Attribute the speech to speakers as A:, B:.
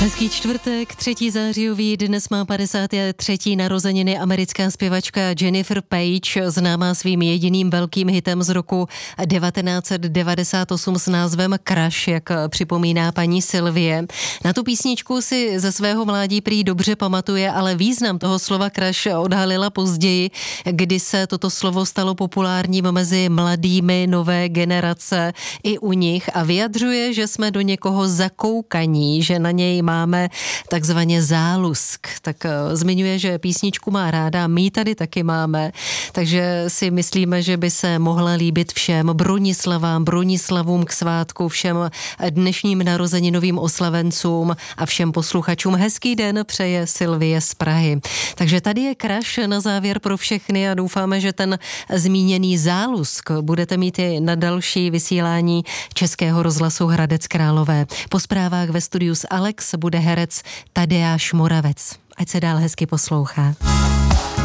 A: Hezký čtvrtek, 3. zářijový, dnes má 53. narozeniny americká zpěvačka Jennifer Page, známá svým jediným velkým hitem z roku 1998 s názvem Crush, jak připomíná paní Sylvie. Na tu písničku si ze svého mládí prý dobře pamatuje, ale význam toho slova crush odhalila později, kdy se toto slovo stalo populárním mezi mladými nové generace i u nich a vyjadřuje, že jsme do někoho zakoukaní, že na něj máme takzvaně zálusk. Tak zmiňuje, že písničku má ráda, my tady taky máme, takže si myslíme, že by se mohla líbit všem Bronislavům k svátku, všem dnešním narozeninovým oslavencům a všem posluchačům. Hezký den přeje Sylvie z Prahy. Takže tady je Crush na závěr pro všechny a doufáme, že ten zmíněný zálusk budete mít i na další vysílání Českého rozhlasu Hradec Králové. Po zprávách ve studiu s Alex bude herec Tadeáš Moravec. Ať se dál hezky poslouchá.